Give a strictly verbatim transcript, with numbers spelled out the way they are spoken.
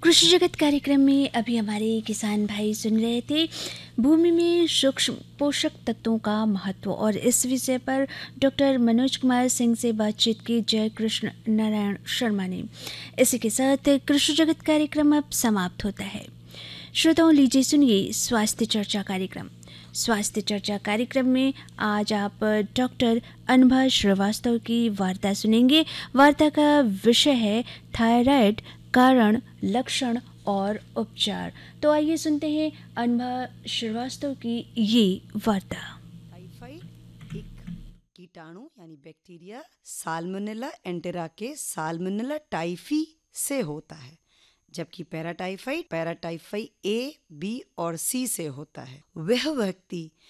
कृषि जगत कार्यक्रम में अभी हमारे किसान भाई सुन रहे थे भूमि में सूक्ष्म पोषक तत्वों का महत्व, और इस विषय पर डॉक्टर मनोज कुमार सिंह से बातचीत की जय कृष्ण नारायण शर्मा ने। इसी के साथ कृषि जगत कार्यक्रम अब समाप्त होता है। श्रोताओं, लीजिए सुनिए स्वास्थ्य चर्चा कार्यक्रम। स्वास्थ्य चर्चा कार्यक्रम में आज आप डॉक्टर अनुभा श्रीवास्तव की वार्ता सुनेंगे। वार्ता का विषय है थायराइड, कारण, लक्षण और उपचार। तो आइए सुनते हैं अनुभा श्रीवास्तव की ये वार्ता। टाइफाइड एक कीटाणु यानी बैक्टीरिया साल्मोनेला एंटेराके साल्मोनेला टाइफी से होता है, जबकि पैराटाइफाइड पैराटाइफाइड ए, बी और सी से होता है। वह व्यक्ति